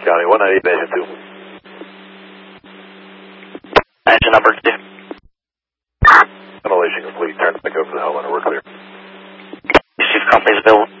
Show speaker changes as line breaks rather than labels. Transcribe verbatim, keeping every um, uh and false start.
County one ninety-eight, engine two.
Engine number two.
Ventilation complete. Turn back over to the Hellman. We're clear.
See if the company's available.